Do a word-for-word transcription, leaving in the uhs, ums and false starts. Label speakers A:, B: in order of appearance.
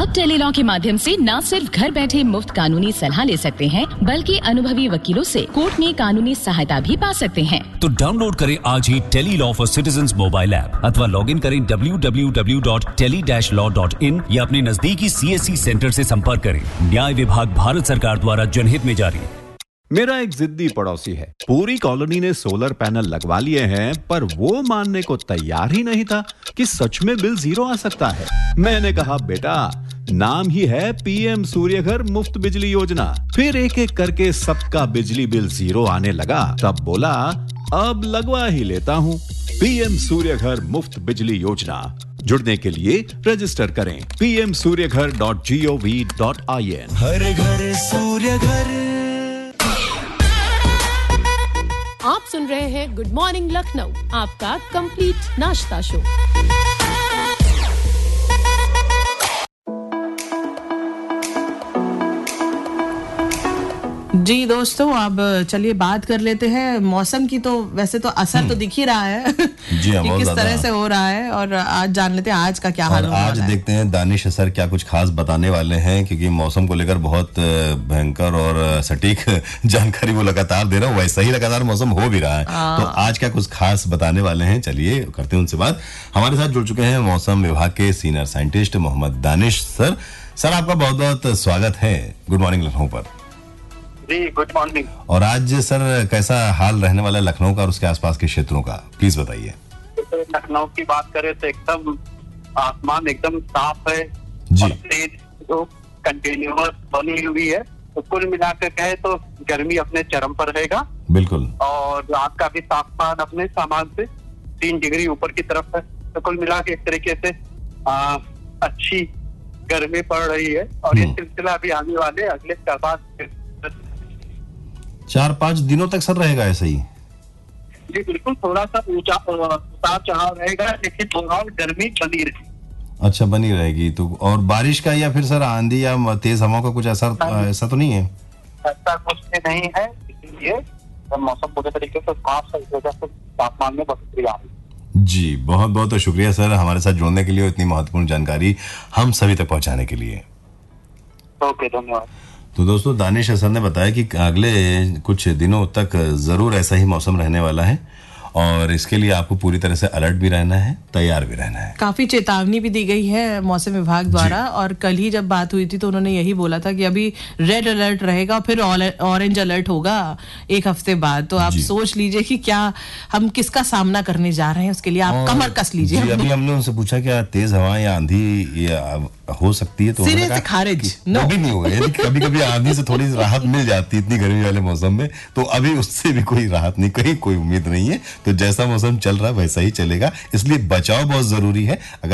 A: अब टेलीलॉ के माध्यम से न सिर्फ घर बैठे मुफ्त कानूनी सलाह ले सकते हैं, बल्कि अनुभवी वकीलों से कोर्ट में कानूनी सहायता भी पा सकते हैं।
B: तो डाउनलोड करें आज ही Tele-Law for citizens mobile app अथवा लॉग इन करें W W W dot tele dash law dot in या अपने नजदीकी सी एस सी सेंटर से संपर्क करें। न्याय विभाग भारत सरकार द्वारा जनहित में जारी।
C: मेरा एक जिद्दी पड़ोसी है, पूरी कॉलोनी ने सोलर पैनल लगवा लिए हैं, पर वो मानने को तैयार ही नहीं था कि सच में बिल जीरो आ सकता है। मैंने कहा बेटा, नाम ही है पीएम सूर्यघर मुफ्त बिजली योजना। फिर एक एक करके सबका बिजली बिल जीरो आने लगा। तब बोला अब लगवा ही लेता हूँ। पीएम सूर्यघर मुफ्त बिजली योजना। जुड़ने के लिए रजिस्टर करें P M Surya Ghar dot G O V dot I N.
D: हर घर सूर्यघर।
E: आप सुन रहे हैं गुड मॉर्निंग लखनऊ, आपका कंप्लीट नाश्ता शो।
F: जी दोस्तों, अब चलिए बात कर लेते हैं मौसम की। तो वैसे तो असर तो दिख ही रहा है
G: जी
F: कि किस तरह से हो रहा है, और आज जान लेते हैं आज का क्या हाल हो रहा है।
G: आज देखते हैं दानिश सर क्या कुछ खास बताने वाले हैं, क्योंकि मौसम को लेकर बहुत भयंकर और सटीक जानकारी वो लगातार दे रहा है। वैसा ही लगातार मौसम हो भी रहा है, तो आज क्या कुछ खास बताने वाले हैं, चलिए करते हैं उनसे बात। हमारे साथ जुड़ चुके हैं मौसम विभाग के senior scientist Mohammad Danish sir. Sir आपका बहुत बहुत स्वागत है गुड मॉर्निंग लखनऊ पर।
H: जी गुड मॉर्निंग।
G: और आज सर कैसा हाल रहने वाला है लखनऊ का और उसके आसपास के क्षेत्रों का, प्लीज बताइए।
H: तो लखनऊ की बात करें तो एकदम आसमान एकदम साफ है
G: जी,
H: तेज जो कंटिन्यूअस बनी हुई है। तो कुल मिलाकर कहे तो गर्मी अपने चरम पर रहेगा।
G: बिल्कुल।
H: और रात का भी तापमान अपने सामान से तीन डिग्री ऊपर की तरफ है। तो कुल मिला के एक तरीके से आ, अच्छी गर्मी पड़ रही है। और ये सिलसिला अभी आने वाले अगले चार पाँच
G: चार पांच दिनों तक सर रहेगा ऐसा ही?
H: जी बिल्कुल, थोड़ा सा ऊंचा उतार चढ़ाव रहेगा, लेकिन ओवरऑल गर्मी बनी रहेगी।
G: अच्छा, बनी रहेगी। तो और बारिश का या फिर सर आंधी या तेज हवाओं का कुछ असर ऐसा तो नहीं है?
H: ऐसा कुछ भी नहीं है, इसीलिए मौसम पूरे तरीके से साफ है, इस वजह से तापमान में बढ़ोतरी आ रही है।
G: जी बहुत बहुत शुक्रिया सर हमारे साथ जुड़ने के लिए और इतनी महत्वपूर्ण जानकारी हम सभी तक पहुंचाने के लिए।
H: ओके, धन्यवाद।
G: तो दोस्तों, दानिश सर ने बताया कि अगले कुछ दिनों तक जरूर ऐसा ही मौसम रहने वाला है और इसके लिए आपको पूरी तरह से अलर्ट भी रहना है, तैयार भी रहना है।
F: काफी चेतावनी भी दी गई है मौसम विभाग द्वारा, और कल ही जब बात हुई थी तो उन्होंने यही बोला था कि अभी रेड अलर्ट रहेगा, फिर ऑरेंज अलर्ट होगा एक हफ्ते बाद। तो आप सोच लीजिए कि क्या हम किसका सामना करने जा रहे हैं, उसके लिए आप कमर कस लीजिए।
G: अभी हमने उनसे पूछा क्या तेज हवा या आंधी हो सकती है, तो
F: सिरे से खारिज
G: नो भी नहीं होगा। कभी कभी आंधी से थोड़ी राहत मिल जाती है इतनी गर्मी वाले मौसम में, तो अभी उससे भी कोई राहत नहीं, कहीं कोई उम्मीद नहीं है। तो जैसा मौसम चल रहा है वैसा ही चलेगा, इसलिए बचाव बहुत जरूरी है। अगर